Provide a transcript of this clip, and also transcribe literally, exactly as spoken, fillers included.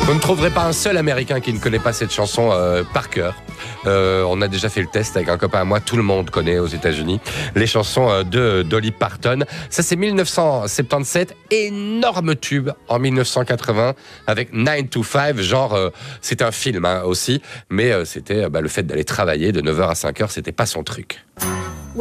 Vous ne trouverez pas un seul Américain qui ne connaît pas cette chanson euh, par cœur. Euh, on a déjà fait le test avec un copain à moi, tout le monde connaît aux États-Unis les chansons euh, de Dolly Parton. Ça, c'est mille neuf cent soixante-dix-sept, énorme tube en mille neuf cent quatre-vingts avec nine to five, genre euh, c'est un film hein, aussi, mais euh, c'était euh, bah, le fait d'aller travailler de neuf heures à cinq heures, c'était pas son truc.